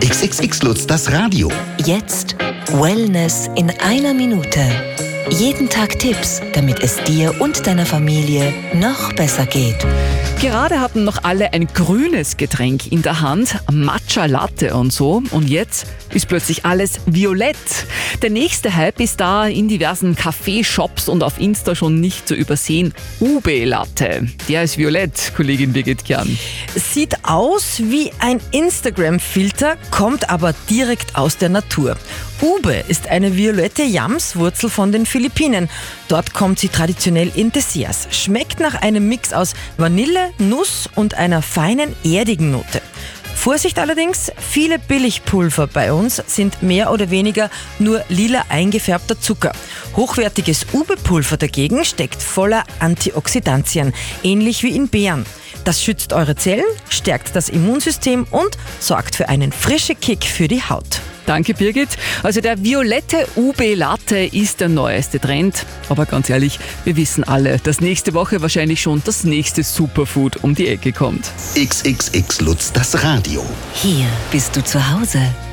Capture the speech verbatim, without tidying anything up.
X X X Lutz, das Radio. Jetzt Wellness in einer Minute. Jeden Tag Tipps, damit es dir und deiner Familie noch besser geht. Gerade hatten noch alle ein grünes Getränk in der Hand, Matcha Latte und so. Und jetzt ist plötzlich alles violett. Der nächste Hype ist da in diversen Kaffeeshops und auf Insta schon nicht zu übersehen. Ube Latte. Der ist violett, Kollegin Birgit Kern. Sieht aus wie ein Instagram-Filter, kommt aber direkt aus der Natur. Ube ist eine violette Yamswurzel von den Philippinen. Dort kommt sie traditionell in Desserts. Schmeckt nach einem Mix aus Vanille, Nuss und einer feinen, erdigen Note. Vorsicht allerdings, viele Billigpulver bei uns sind mehr oder weniger nur lila eingefärbter Zucker. Hochwertiges Ube-Pulver dagegen steckt voller Antioxidantien, ähnlich wie in Beeren. Das schützt eure Zellen, stärkt das Immunsystem und sorgt für einen frischen Kick für die Haut. Danke, Birgit. Also der violette Ube Latte ist der neueste Trend. Aber ganz ehrlich, wir wissen alle, dass nächste Woche wahrscheinlich schon das nächste Superfood um die Ecke kommt. X X X Lutz, das Radio. Hier bist du zu Hause.